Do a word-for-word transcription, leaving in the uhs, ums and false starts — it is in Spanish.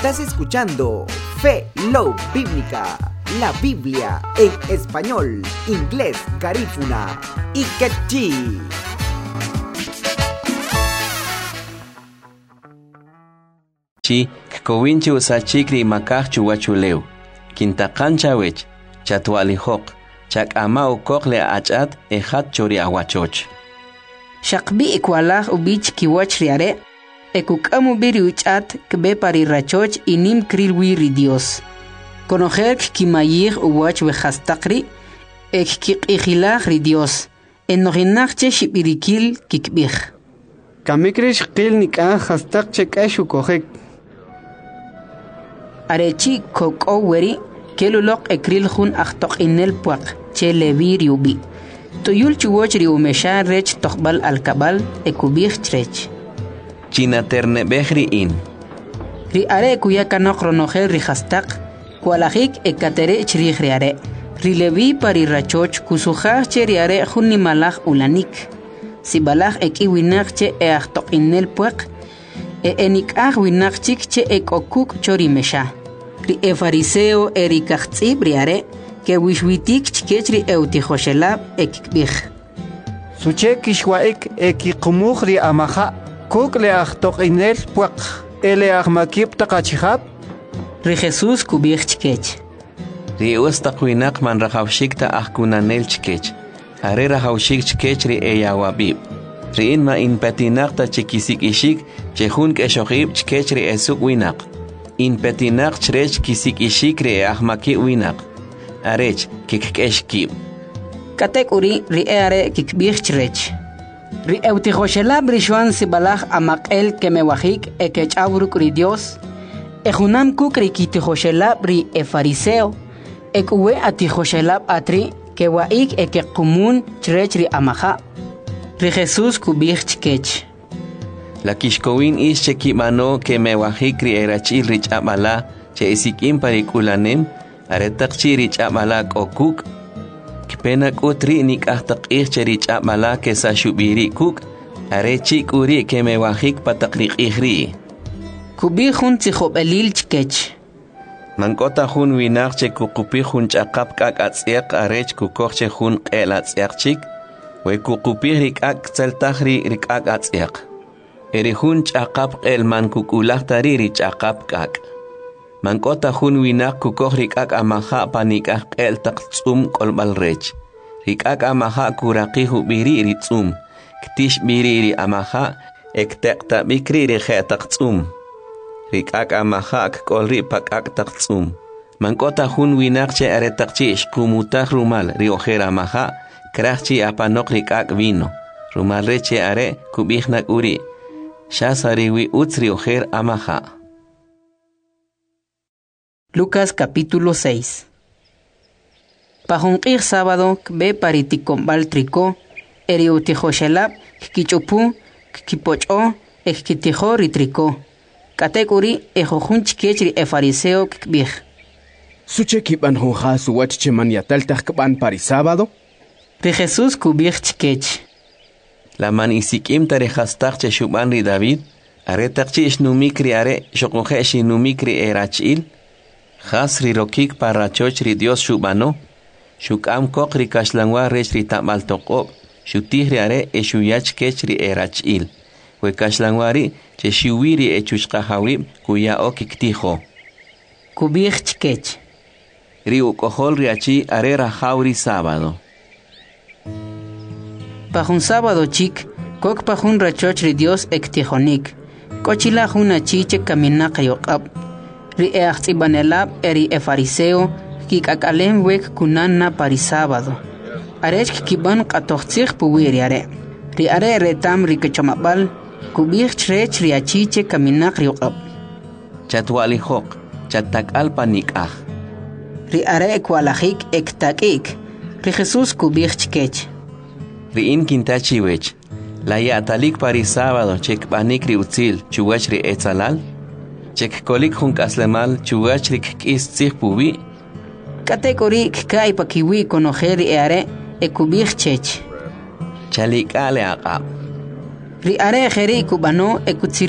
Estás escuchando Fe Love Bíblica, la Biblia en español, inglés, garífuna y quechí. Chi kwinchi usachikri makachchu wachuleu kintakancha wech chatwalihok chak amao kokle achat ejat chori awachoch Shaqbi ikwalaj ubich kiwach riare ekukamu biri uchat kbe pari rachoch inim krilwi ri Dios conocer kimayir uwach wehastakri ek kiqihilaj ri Dios enohinachche shibirikil kikbih kamikrish qil nikah hastakche kashu kohek Arechi koko weri kelulok ekril hun achtok inel puak che levir yubi. Tuyul chuwoch ri umesha rech tokbal alkabal ekubich trech. China terne behri in. Ri are kuya kanok ronogel ri hastak kualajik ekatere chri riare. Ri levi pari rachoch kusuja che riare hun malach ulanik. Si balach eki winak che e achtok inel puak e enik ah winakchik che ekokuk chori mesha. Ri e fariseo erikachti briare que wishwitik chkechri eutijoshelab ekikbih. Suche kishwaik ekikumuk ri amaha kuk le achtok inel puak ele ahmakip takachihab. Ri Jesus kubih chkech. Ri ustaqwinak man rahawshikta ahkunanel chkech. Are rahawshik chkech ri eyawabib. Ri inma inpetinakta chikisik ishik chehun keshohib chkech ri esuk winak. In petinak chrech kisik ishikre ahmaki winak. Arech kikeshkib. Katek uri ri are kikbih chrech. Ri eutijoshelab rishuan sibalach amakel kemewahik ekech auruk ri Dios. Ejunam kuk ri kitijoshelab ri e fariseo. Ekuwe atijoshelab atri kewaik ekekumun chrech ri amaha. Ri Jesus kubih chkech. La kishkowin is che kimano que me wahikri erachil rich amala che isikim parikulanem aretakchi rich amala kokuk kipena kutri nik ahtak ich che rich amala que sa shubiri kuk arechi kuri que me wahik patakrik ihri kubi hun tsihob elil chkech mankota hun winak che kukupi hun chakap kak atsiak arech kukok che hun qel atsiak chik we kukupi rik ak tseltahri rik ak atsiak Erihun chaqap el man kukulak tariri chaqap kak. Mankota hun winak kukoh rikak amaha panikak el taqtsum kolbal rech. Rikak amaha kuraki hubiri ritsum. Ktish biriri amaha ektekta bikri rikhe taqtsum. Rikak amaha kolri pakak taqtsum. Mankota hun winak che aretakchi ishkumutak rumal riojer amaha krachchi apanok rikak vino. Rumal reche are kubihnak uri. Shasariwi utsri ojer amaha. Lucas capítulo seis. Pajunqir sábado kbe pariticombal trico eriutijoshelab kichupu kipocho ekitijo ritrico. Katekuri ejojun chkechri e fariseo kbih. Suche kiban hoja su wachcheman yataltaj kban pari sábado. Ri Jesus kubih chkech. La man isikim tarehastak che shuban ri David, are takchi ishnumikri are shokoje ishnumikri erachil, hasri rokik parachoch ri Dios shubano, shukam kokri kashlangwa rech ri tamal tokop, shutihri are eshuyach kech ri erachil, we kashlangwari che shuwiri echushkahawib kuya okiktijo. Kubih chkech. Ri ukohol riachi are rahawri sábado. Pajun sábado chik, kok pajun rachoch ri Dios ektijonik. Kochila juna chiche kaminak yokab. Ri eachtibanelab eri e fariseo, kikakalem wek kunana pari sábado. Arech kiban katochtzich puwiriare. Ri are retam ri kechomabal, kubich chrech ri achiche kaminak yokab. Chatwalihok, chatakal panikah. Ri are ekwalajik ektakik. Ri Jesus kubich chkech. Riin kintachi wech. La yatalik pari sábado chek panikri utzil chuwachri etzalal. Chek kolik junk aslemal chuwachri kis tzich pubi. Katekori kai pakiwi konojeri eare ekubich chech. Chalik ale aqab. Ri are jeri kubano ekutzir